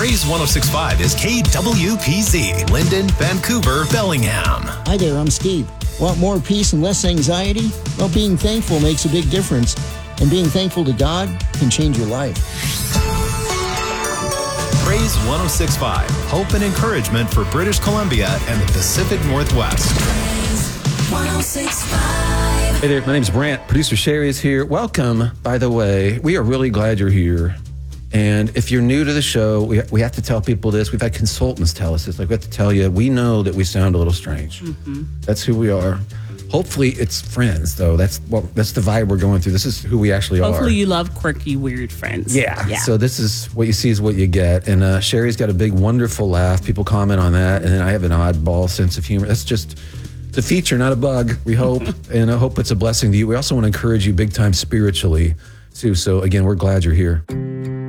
Praise 106.5 is KWPZ, Linden, Vancouver, Bellingham. Hi there, I'm Steve. Want more peace and less anxiety? Well, being thankful makes a big difference. And being thankful to God can change your life. Praise 106.5, hope and encouragement for British Columbia and the Pacific Northwest. Praise 106.5. Hey there, my name's Brant. Producer Sherry is here. Welcome, by the way. We are really glad you're here. And if you're new to the show, we have to tell people this. We've had consultants tell us this. Like, we have to tell you, we know that we sound a little strange. Mm-hmm. That's who we are. Hopefully it's friends, though. That's the vibe we're going through. This is who we actually are. Hopefully you love quirky, weird friends. Yeah. So this is what you see is what you get. And Sherry's got a big, wonderful laugh. People comment on that. And then I have an oddball sense of humor. That's just the feature, not a bug, we hope. And I hope it's a blessing to you. We also want to encourage you big time spiritually, too. So, again, we're glad you're here.